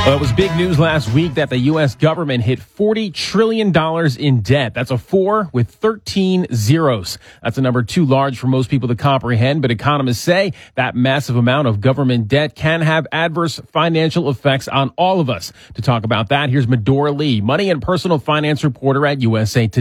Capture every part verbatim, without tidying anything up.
Well, it was big news last week that the U S government hit forty trillion dollars in debt. That's a four with thirteen zeros. That's a number too large for most people to comprehend, but economists say that massive amount of government debt can have adverse financial effects on all of us. To talk about that, here's Medora Lee, money and personal finance reporter at U S A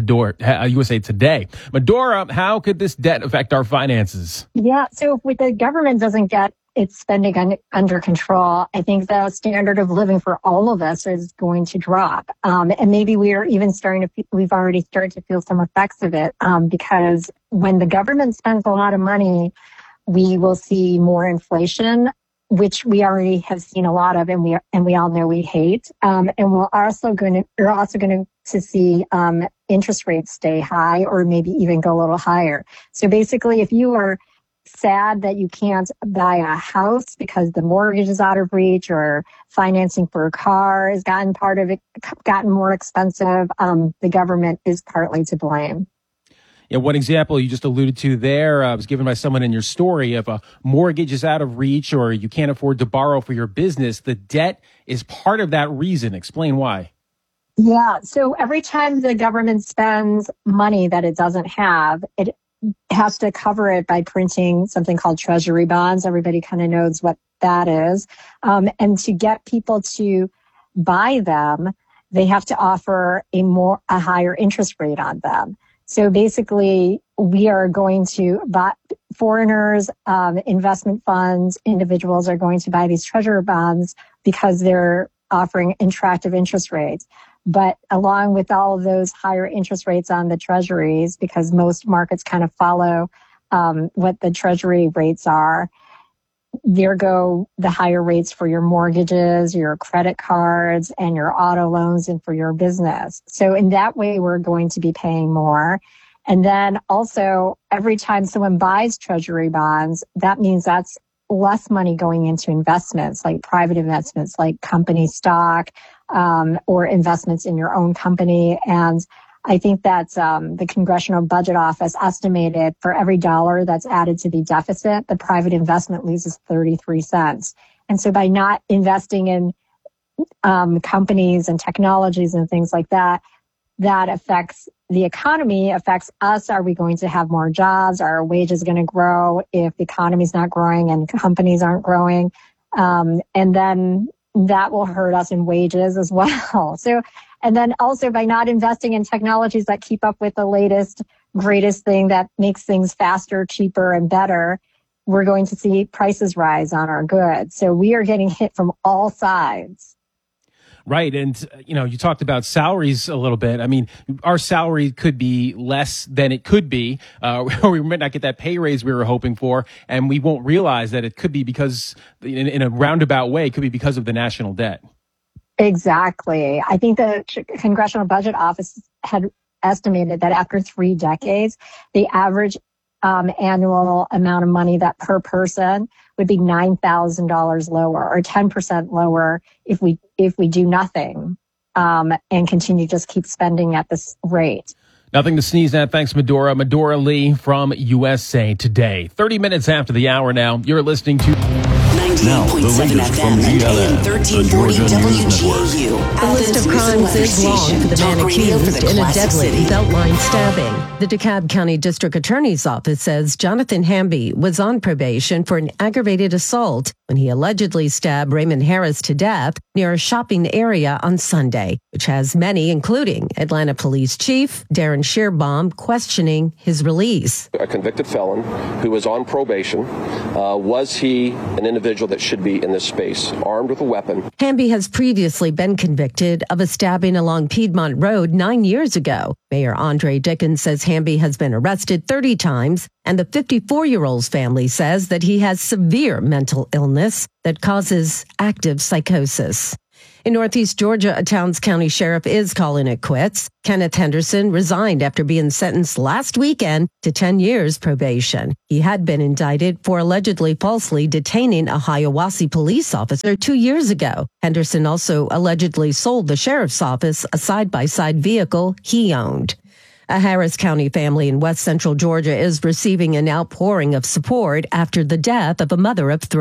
Today. Medora, how could this debt affect our finances? Yeah, so if the government doesn't get its spending un- under control, I think the standard of living for all of us is going to drop. Um, and maybe we are even starting to, fe- we've already started to feel some effects of it, um, because when the government spends a lot of money, we will see more inflation, which we already have seen a lot of, and we and we all know we hate. Um, and we're also going to, we're also going to to see um, interest rates stay high, or maybe even go a little higher. So basically, if you are sad that you can't buy a house because the mortgage is out of reach, or financing for a car has gotten part of it, gotten more expensive, um, the government is partly to blame. Yeah, one example you just alluded to there uh, was given by someone in your story. If a mortgage is out of reach or you can't afford to borrow for your business, the debt is part of that reason. Explain why. Yeah, so every time the government spends money that it doesn't have, it has to cover it by printing something called treasury bonds. Everybody kind of knows what that is. Um, and to get people to buy them, they have to offer a more, a higher interest rate on them. So basically, we are going to buy, foreigners, um, investment funds, individuals are going to buy these treasury bonds because they're offering attractive interest rates. But along with all of those higher interest rates on the treasuries, because most markets kind of follow um, what the treasury rates are, there go the higher rates for your mortgages, your credit cards, and your auto loans, and for your business. So in that way, we're going to be paying more. And then also, every time someone buys treasury bonds, that means that's less money going into investments, like private investments, like company stock, um, or investments in your own company. And I think that um, the Congressional Budget Office estimated for every dollar that's added to the deficit, the private investment loses thirty-three cents. And so by not investing in um, companies and technologies and things like that, that affects the economy, affects us. Are we going to have more jobs? Are our wages going to grow if the economy's not growing and companies aren't growing? Um, and then that will hurt us in wages as well. So, and then also by not investing in technologies that keep up with the latest, greatest thing that makes things faster, cheaper, and better, we're going to see prices rise on our goods. So we are getting hit from all sides. Right. And, you know, you talked about salaries a little bit. I mean, our salary could be less than it could be, uh, or we might not get that pay raise we were hoping for. And we won't realize that it could be because, in, in a roundabout way, it could be because of the national debt. Exactly. I think the Congressional Budget Office had estimated that after three decades, the average um, annual amount of money that per person would be nine thousand dollars lower, or ten percent lower if we if we do nothing um, and continue to just keep spending at this rate. Nothing to sneeze at. Thanks, Medora. Medora Lee from U S A Today. thirty minutes after the hour now, you're listening to... Now, the latest from G L N, the Georgia News Network. The list of crimes is long for the man accused in a deadly Beltline stabbing. The DeKalb County District Attorney's Office says Jonathan Hamby was on probation for an aggravated assault when he allegedly stabbed Raymond Harris to death near a shopping area on Sunday, which has many, including Atlanta Police Chief Darren Shearbaum, questioning his release. A convicted felon who was on probation. Uh, was he an individual that should be in this space, armed with a weapon? Hamby has previously been convicted of a stabbing along Piedmont Road nine years ago. Mayor Andre Dickens says Hamby has been arrested thirty times, and the fifty-four-year-old's family says that he has severe mental illness that causes active psychosis. In Northeast Georgia, a Towns County sheriff is calling it quits. Kenneth Henderson resigned after being sentenced last weekend to ten years probation. He had been indicted for allegedly falsely detaining a Hiawassee police officer two years ago. Henderson also allegedly sold the sheriff's office a side-by-side vehicle he owned. A Harris County family in west central Georgia is receiving an outpouring of support after the death of a mother of three.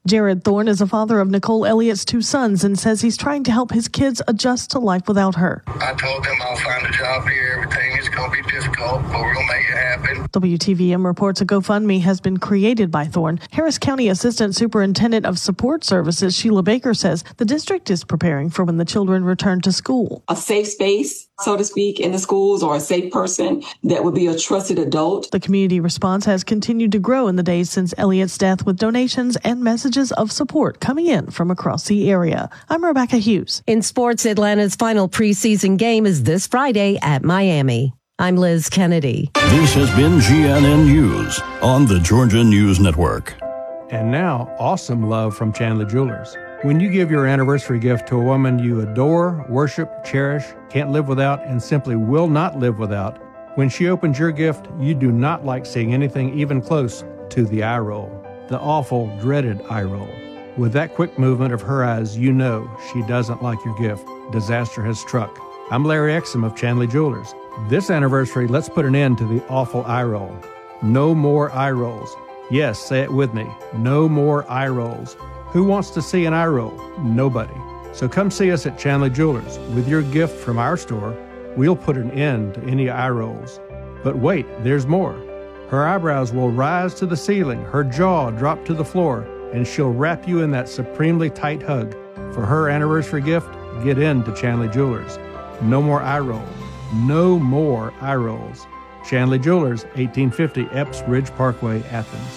Jared Thorne is a father of Nicole Elliott's two sons and says he's trying to help his kids adjust to life without her. I told them I'll find a job here. Everything is going to be difficult, but we're going to make it happen. W T V M reports a GoFundMe has been created by Thorne. Harris County Assistant Superintendent of Support Services Sheila Baker says the district is preparing for when the children return to school. A safe space, so to speak, in the schools, or a safe person that would be a trusted adult. The community response has continued to grow in the days since Elliott's death, with donations and messages of support coming in from across the area. I'm Rebecca Hughes. In sports, Atlanta's final preseason game is this Friday at Miami. I'm Liz Kennedy. This has been G N N News on the Georgia News Network. And now, awesome love from Chandler Jewelers. When you give your anniversary gift to a woman you adore, worship, cherish, can't live without, and simply will not live without, when she opens your gift, you do not like seeing anything even close to the eye roll, the awful, dreaded eye roll. With that quick movement of her eyes, you know she doesn't like your gift. Disaster has struck. I'm Larry Exum of Chandler Jewelers. This anniversary, let's put an end to the awful eye roll. No more eye rolls. Yes, say it with me. No more eye rolls. Who wants to see an eye roll? Nobody. So come see us at Chandler Jewelers. With your gift from our store, we'll put an end to any eye rolls. But wait, there's more. Her eyebrows will rise to the ceiling, her jaw drop to the floor, and she'll wrap you in that supremely tight hug. For her anniversary gift, get into Chandler Jewelers. No more eye rolls. No more eye rolls. Chandler Jewelers, eighteen fifty Epps Ridge Parkway, Athens.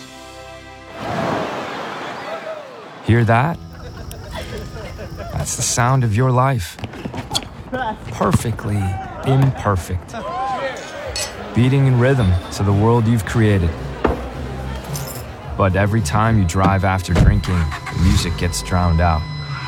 Hear that? That's the sound of your life. Perfectly imperfect. Beating in rhythm to the world you've created. But every time you drive after drinking, the music gets drowned out.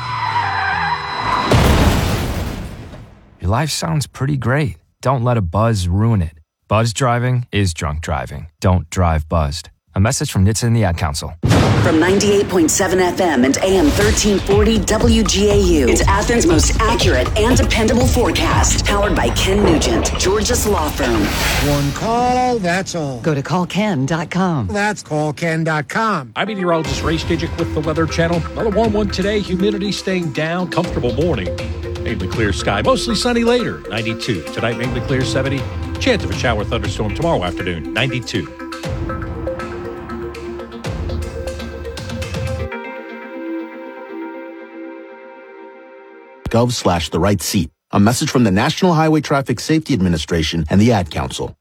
Your life sounds pretty great. Don't let a buzz ruin it. Buzz driving is drunk driving. Don't drive buzzed. A message from N H T S A and the Ad Council. From ninety-eight point seven F M and A M thirteen forty W G A U, it's Athens' most accurate and dependable forecast. Powered by Ken Nugent, Georgia's law firm. One call, that's all. Go to call ken dot com. That's call ken dot com. I'm meteorologist Ray Stajic with the Weather Channel. Another warm one today. Humidity staying down. Comfortable morning. Mainly clear sky. Mostly sunny later. ninety-two. Tonight, mainly clear. seventy. Chance of a shower thunderstorm tomorrow afternoon. ninety-two. Gov slash the right seat. A message from the National Highway Traffic Safety Administration and the Ad Council.